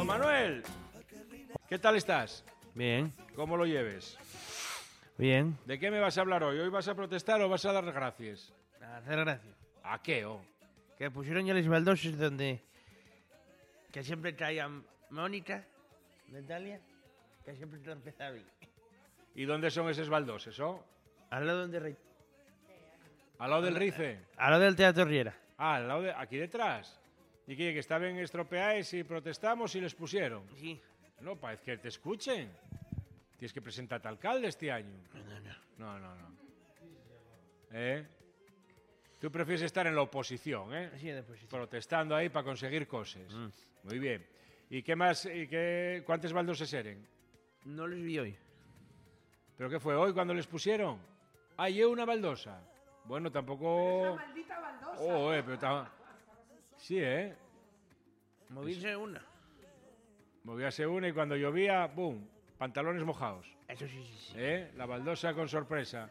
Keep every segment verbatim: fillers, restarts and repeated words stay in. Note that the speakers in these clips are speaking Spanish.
Don Manuel, ¿qué tal estás? Bien, ¿Cómo lo lleves? bien. ¿De qué me vas a hablar hoy? ¿Hoy vas a protestar o vas a dar gracias? A hacer gracia. ¿A qué, oh? Que pusieron ya los baldoses donde... Que siempre traían Mónica, Natalia, que siempre te empezaba bien. ¿Y dónde son esos baldoses, oh? Al lado donde rey... ¿Al lado del Rice? Al lado del Teatro Riera. Ah, al lado de... aquí detrás. ¿Y qué? ¿Que estaban estropeados y protestamos y les pusieron? Sí. No, parece que te escuchen. Tienes que presentarte alcalde este año. No, no, no. No, no, no. ¿Eh? Tú prefieres estar en la oposición, ¿eh? Así de posición. Protestando ahí para conseguir cosas. Mm. Muy bien. ¿Y qué más? ¿Y qué, cuántos baldoses eran? No los vi hoy. ¿Pero qué fue hoy cuando les pusieron? Ah, ¿y una baldosa? Bueno, tampoco... Esa maldita baldosa. Oh, eh, pero ta- Sí, ¿eh? Movíse una. Movíase una y cuando llovía, ¡boom! Pantalones mojados. Eso sí, sí, sí. ¿Eh? La baldosa con sorpresa.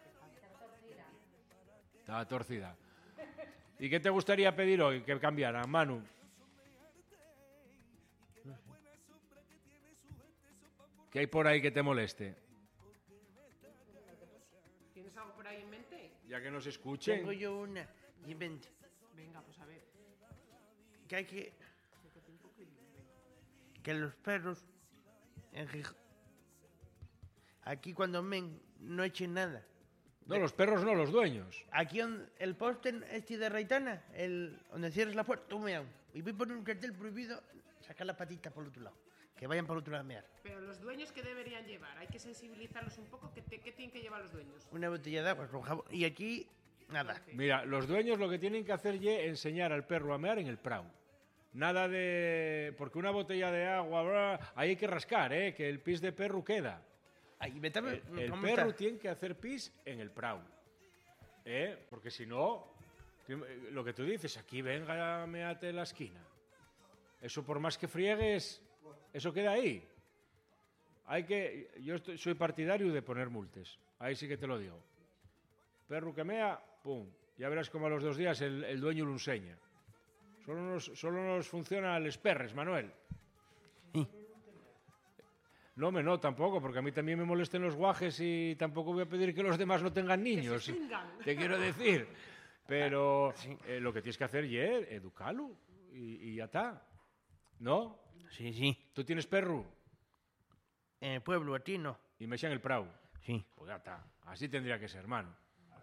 Estaba torcida. ¿Y qué te gustaría pedir hoy que cambiara, Manu? ¿Qué hay por ahí que te moleste? ¿Tienes algo por ahí en mente? Ya que nos escuchen. Tengo yo una. Y vente. Venga, pues a ver. Que hay que... Que los perros... En Gijón... Aquí cuando men no echen nada. No, los perros no, los dueños. Aquí on, el poste este de Reitana, el, donde cierres la puerta, tú meao. Y voy a poner un cartel prohibido, sacar la patita por el otro lado. Que vayan por el otro lado a mear. Pero los dueños, ¿qué deberían llevar? Hay que sensibilizarlos un poco. ¿Qué, te- qué tienen que llevar los dueños? Una botella de agua con jabón. Y aquí, nada. Mira, los dueños lo que tienen que hacer es enseñar al perro a mear en el prau. Nada de... Porque una botella de agua, bla, ahí hay que rascar, ¿eh? Que el pis de perro queda. Ahí, vetame, El, el ¿cómo perro está? tiene que hacer pis en el prau. ¿Eh? Porque si no, lo que tú dices, aquí venga, meate en la esquina. Eso por más que friegues, eso queda ahí. Hay que... Yo estoy- soy partidario de poner multes. Ahí sí que te lo digo. Perro que mea, pum. Ya verás como a los dos días el, el dueño lo enseña. Solo nos, solo nos funcionan los perres, Manuel. Sí. No, me no, tampoco, porque a mí también me molesten los guajes y tampoco voy a pedir que los demás no tengan niños. se extingan. Te quiero decir. Pero eh, lo que tienes que hacer es educarlo y, y ya está. ¿No? Sí, sí. ¿Tú tienes perro? En el pueblo, a ti no. Y me en el prau. Sí. Pues ya está. Así tendría que ser, hermano.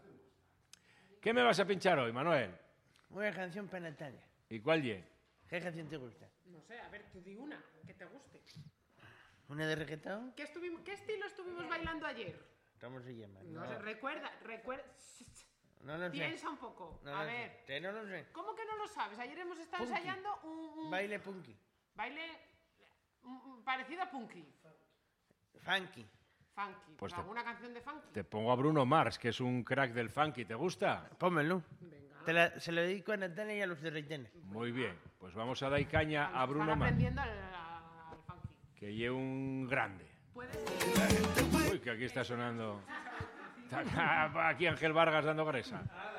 ¿Qué me vas a pinchar hoy, Manuel? Una canción para Natalia. ¿Y cuál ye? ¿Qué canción te gusta? No sé, a ver, tú di una que te guste. ¿Una de reggaetón? ¿Qué, estuvimos, ¿Qué estilo estuvimos bailando ayer? ¿Cómo se llama? No, sé, recuerda, recuerda. No lo sé. Piensa un poco. No a lo sé. ver. Te no lo sé. ¿Cómo que no lo sabes? Ayer hemos estado Punky. ensayando un, un Baile punky. baile mm, mm, parecido a punky. Funky. Funky. Pues te- ¿Alguna canción de funky? Te pongo a Bruno Mars, que es un crack del funky. ¿Te gusta? Pónmelo. Venga. Te la- se lo dedico a Natalia y a los de Reitana. Muy bien. Pues vamos a dar caña a Vamos, Bruno están Mars, aprendiendo al, al funky. que lleva un grande. Puede ser. Uy, que aquí está sonando. Está aquí Ángel Vargas dando gresa.